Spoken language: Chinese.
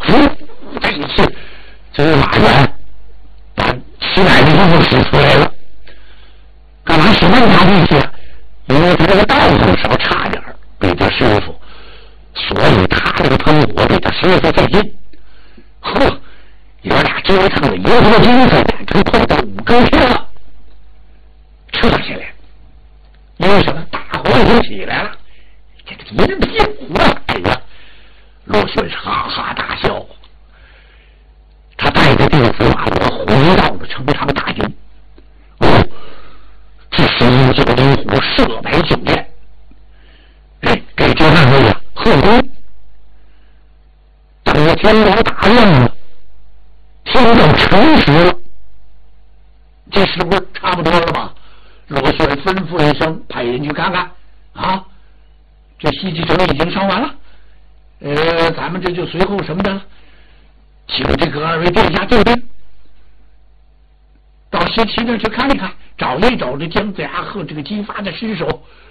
这一次这马原把齐来的衣服使出来了。干嘛使那么大力气啊？因为他这个道行稍差点比他师傅，所以他这个喷火比他师傅费劲。呵，爷俩折腾了一个精神，成破到5更天了，撤下来。因为什么？大火已经起来了，这个一屁股啊！哎呀，陆逊哈哈大笑。他带着弟子马罗回到了城长大军。这是英九灵虎设摆酒宴，给这2位啊贺功。等天王大亮了，天都辰时了，这是不是差不多了吧？陆逊吩咐一声，派人去看看啊，这西岐城已经烧完了，咱们这就随后什么的了，请这个2位殿下就定，到西岐那去看一看，找一找这姜子牙和这个姬发的尸首，